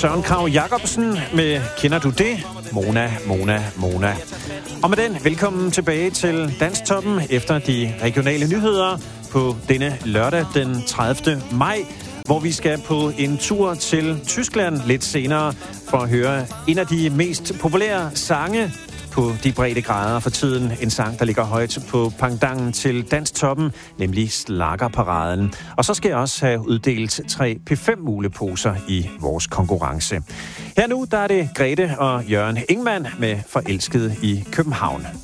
Søren Kragh Jacobsen med Kender du det? Mona, Mona, Mona. Og med den, velkommen tilbage til Dansktoppen efter de regionale nyheder på denne lørdag den 30. maj, hvor vi skal på en tur til Tyskland lidt senere for at høre en af de mest populære sange på de brede grader for tiden. En sang, der ligger højt på pangdangen til Dansktoppen, nemlig Schlagerparaden. Og så skal jeg også have uddelt 3 P5-muleposer i vores konkurrence. Her nu, der er det Grete og Jørgen Ingmann med Forelsket i København.